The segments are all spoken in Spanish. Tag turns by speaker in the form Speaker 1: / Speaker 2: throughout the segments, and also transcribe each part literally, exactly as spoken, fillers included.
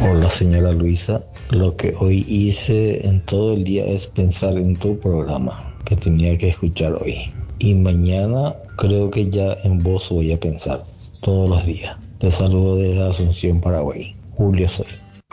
Speaker 1: Hola señora Luisa, lo que hoy hice en todo el día es pensar en tu programa que tenía que escuchar hoy. Y mañana creo que ya en vos voy a pensar todos los días. Te saludo desde Asunción, Paraguay. Julio soy.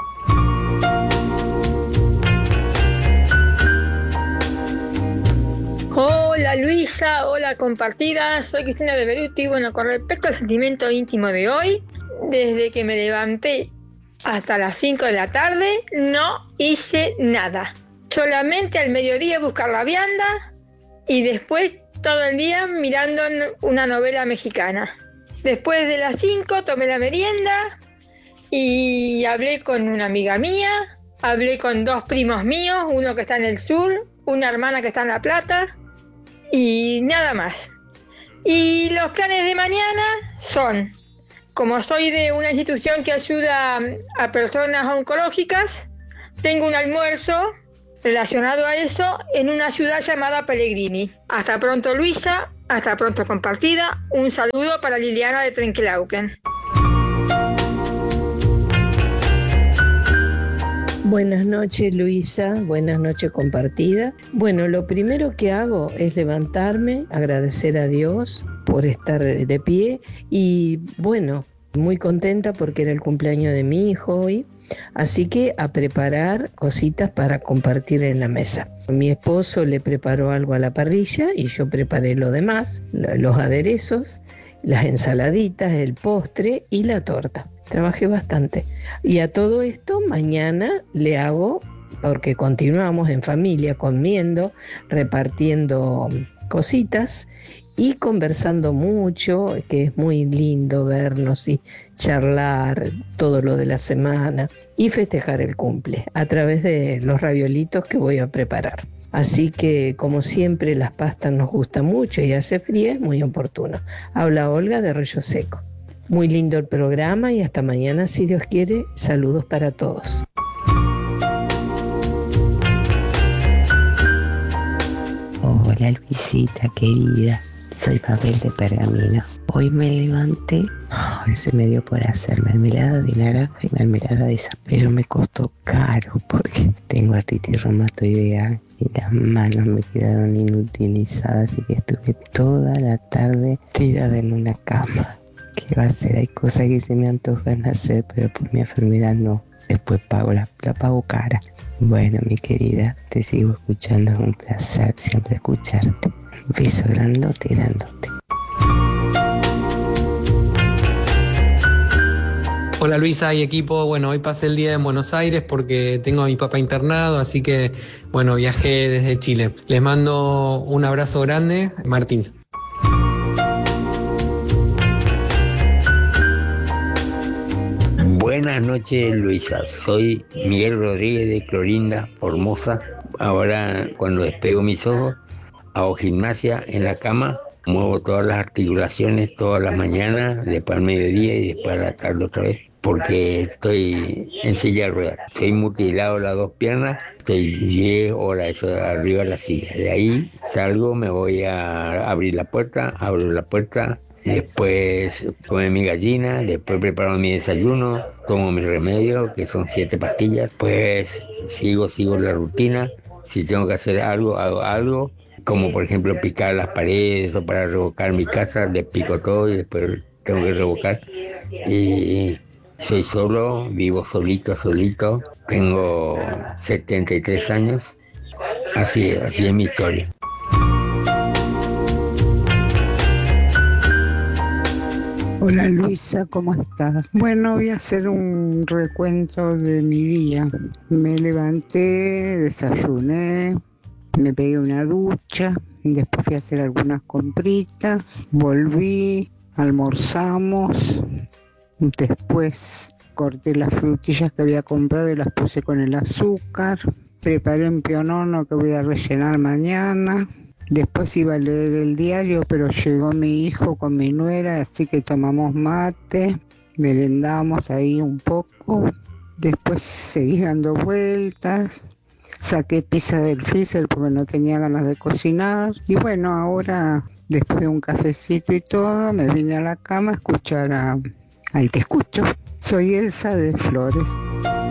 Speaker 2: Hola Luisa, hola compartida, soy Cristina de Beruti. Bueno, con respecto al sentimiento íntimo de hoy, desde que me levanté hasta las cinco de la tarde no hice nada. Solamente al mediodía buscar la vianda y después todo el día mirando una novela mexicana. Después de las cinco tomé la merienda y hablé con una amiga mía, hablé con dos primos míos, uno que está en el sur, una hermana que está en La Plata y nada más. Y los planes de mañana son, como soy de una institución que ayuda a personas oncológicas, tengo un almuerzo relacionado a eso en una ciudad llamada Pellegrini. Hasta pronto Luisa, hasta pronto compartida, un saludo para Liliana de Trenquelauquen.
Speaker 3: Buenas noches Luisa, buenas noches compartida. Bueno, lo primero que hago es levantarme, agradecer a Dios por estar de pie y bueno, muy contenta porque era el cumpleaños de mi hijo hoy, así que a preparar cositas para compartir en la mesa. Mi esposo le preparó algo a la parrilla y yo preparé lo demás, los aderezos, las ensaladitas, el postre y la torta. Trabajé bastante. Y a todo esto mañana le hago, porque continuamos en familia comiendo, repartiendo cositas y conversando mucho, que es muy lindo vernos y charlar todo lo de la semana y festejar el cumple a través de los raviolitos que voy a preparar. Así que, como siempre, las pastas nos gustan mucho y hace frío, es muy oportuno. Habla Olga de Río Seco. Muy lindo el programa y hasta mañana, si Dios quiere. Saludos para todos.
Speaker 4: Hola Luisita querida, soy Papel de Pergamino. Hoy me levanté, hoy se me dio por hacer mermelada de naranja y mermelada de esa, pero me costó caro porque tengo artritis reumatoidea y las manos me quedaron inutilizadas, así que estuve toda la tarde tirada en una cama. ¿Qué va a hacer? Hay cosas que se me antojan hacer, pero por mi enfermedad no. Después pago la, la pago cara. Bueno, mi querida, te sigo escuchando, es un placer siempre escucharte. Un beso grandote, grandote.
Speaker 5: Hola Luisa y equipo, bueno, hoy pasé el día en Buenos Aires porque tengo a mi papá internado, así que, bueno, viajé desde Chile. Les mando un abrazo grande, Martín.
Speaker 6: Buenas noches Luisa, soy Miguel Rodríguez de Clorinda, Formosa. Ahora cuando despego mis ojos, hago gimnasia en la cama, muevo todas las articulaciones todas las mañanas, después al mediodía y después a la tarde otra vez, porque estoy en silla de ruedas. Estoy mutilado las dos piernas, estoy diez horas eso de arriba de la silla. De ahí salgo, me voy a abrir la puerta, abro la puerta. Después come mi gallina, después preparo mi desayuno, tomo mi remedio, que son siete pastillas, pues sigo, sigo la rutina. Si tengo que hacer algo, hago algo, como por ejemplo picar las paredes o para revocar mi casa, le pico todo y después tengo que revocar. Y soy solo, vivo solito, solito, tengo setenta y tres años, así, así es mi historia.
Speaker 7: Hola Luisa, ¿cómo estás? Bueno, voy a hacer un recuento de mi día. Me levanté, desayuné, me pegué una ducha, después fui a hacer algunas compritas, volví, almorzamos, después corté las frutillas que había comprado y las puse con el azúcar, preparé un pionono que voy a rellenar mañana. Después iba a leer el diario, pero llegó mi hijo con mi nuera, así que tomamos mate, merendamos ahí un poco. Después seguí dando vueltas, saqué pizza del freezer porque no tenía ganas de cocinar. Y bueno, ahora, después de un cafecito y todo, me vine a la cama a escuchar a... Ahí te escucho. Soy Elsa de Flores.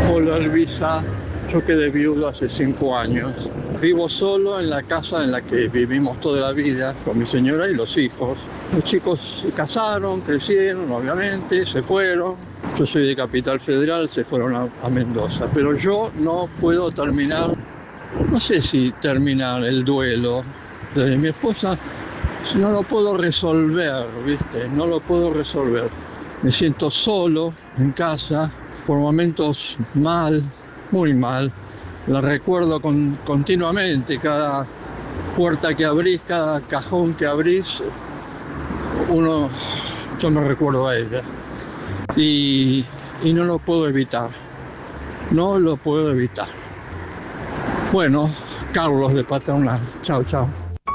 Speaker 8: Hola Luisa, yo quedé viudo hace cinco años. Vivo solo en la casa en la que vivimos toda la vida, con mi señora y los hijos. Los chicos se casaron, crecieron, obviamente, se fueron. Yo soy de Capital Federal, se fueron a, a Mendoza. Pero yo no puedo terminar, no sé si terminar el duelo de mi esposa. No lo puedo resolver, ¿viste? No lo puedo resolver. Me siento solo en casa, por momentos mal, muy mal. La recuerdo con, continuamente, cada puerta que abrís, cada cajón que abrís, uno, yo me recuerdo a ella. Y, y no lo puedo evitar, no lo puedo evitar. Bueno, Carlos de Paternal, chao, chao.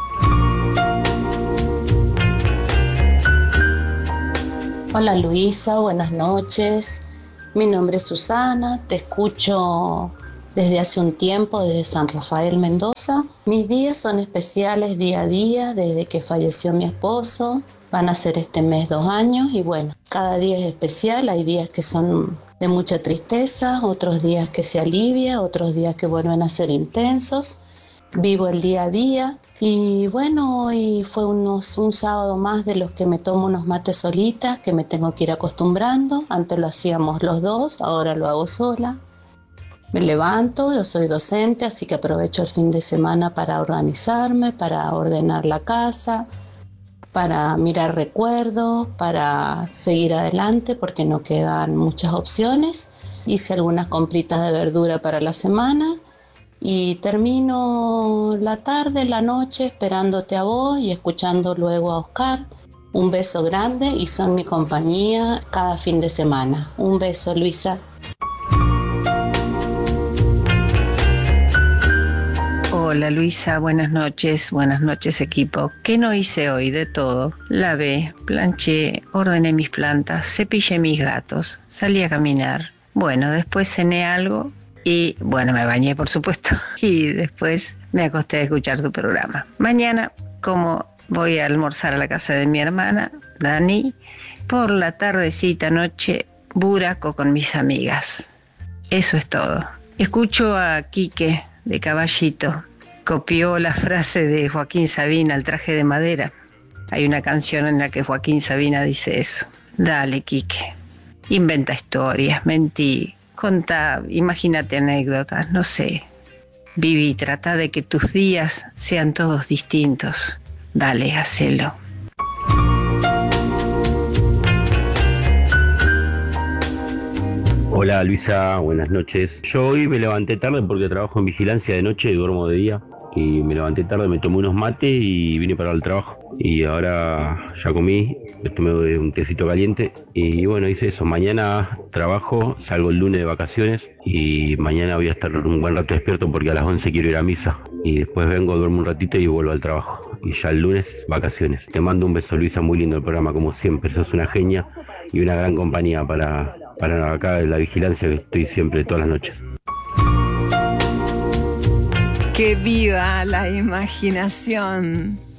Speaker 9: Hola Luisa, buenas noches. Mi nombre es Susana, te escucho desde hace un tiempo desde San Rafael, Mendoza. Mis días son especiales día a día desde que falleció mi esposo. Van a ser este mes dos años y bueno, cada día es especial. Hay días que son de mucha tristeza, otros días que se alivia, otros días que vuelven a ser intensos. Vivo el día a día y bueno, hoy fue unos, un sábado más de los que me tomo unos mates solitas, que me tengo que ir acostumbrando. Antes lo hacíamos los dos, ahora lo hago sola. Me levanto, yo soy docente, así que aprovecho el fin de semana para organizarme, para ordenar la casa, para mirar recuerdos, para seguir adelante porque no quedan muchas opciones. Hice algunas compritas de verdura para la semana y termino la tarde, la noche esperándote a vos y escuchando luego a Oscar. Un beso grande y son mi compañía cada fin de semana. Un beso, Luisa.
Speaker 4: Hola Luisa, buenas noches, buenas noches equipo. ¿Qué no hice hoy? De todo. Lavé, planché, ordené mis plantas, cepillé mis gatos, salí a caminar. Bueno, después cené algo y bueno, me bañé por supuesto y después me acosté a escuchar tu programa. Mañana, como voy a almorzar a la casa de mi hermana, Dani, por la tardecita, noche, buraco con mis amigas. Eso es todo. Escucho a Quique de Caballito. Copió la frase de Joaquín Sabina, El traje de madera. Hay una canción en la que Joaquín Sabina dice eso. Dale, Quique. Inventa historias, mentí, contá, imagínate anécdotas, no sé. Viví, trata de que tus días sean todos distintos. Dale, hacelo.
Speaker 10: Hola Luisa, buenas noches. Yo hoy me levanté tarde porque trabajo en vigilancia de noche y duermo de día. Y me levanté tarde, me tomé unos mates y vine para el trabajo. Y ahora ya comí, me tomé un tecito caliente. Y bueno, hice eso. Mañana trabajo, salgo el lunes de vacaciones. Y mañana voy a estar un buen rato despierto porque a las once quiero ir a misa. Y después vengo, duermo un ratito y vuelvo al trabajo. Y ya el lunes, vacaciones. Te mando un beso Luisa, muy lindo el programa como siempre. Sos una genia y una gran compañía para... para acá en la vigilancia que estoy siempre todas las noches.
Speaker 11: ¡Que viva la imaginación!